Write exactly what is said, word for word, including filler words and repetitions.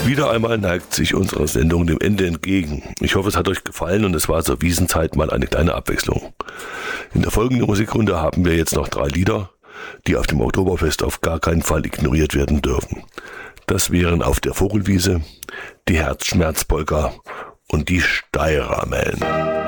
Wieder einmal neigt sich unsere Sendung dem Ende entgegen. Ich hoffe, es hat euch gefallen und es war zur Wiesenzeit mal eine kleine Abwechslung. In der folgenden Musikrunde haben wir jetzt noch drei Lieder, die auf dem Oktoberfest auf gar keinen Fall ignoriert werden dürfen. Das wären Auf der Vogelwiese, die Herzschmerzpolka und die Steiramen.